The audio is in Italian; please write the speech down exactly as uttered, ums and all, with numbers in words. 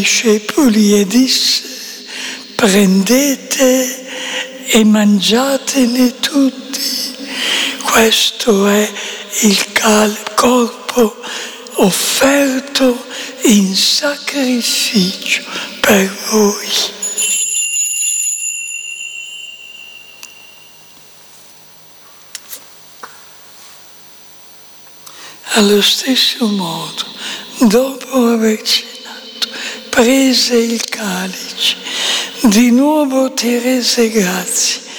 discepoli e disse: prendete e mangiatene tutti, questo è il cal- corpo offerto in sacrificio per voi. Allo stesso modo, dopo aver cenato, prese il calice, di nuovo ti rese grazie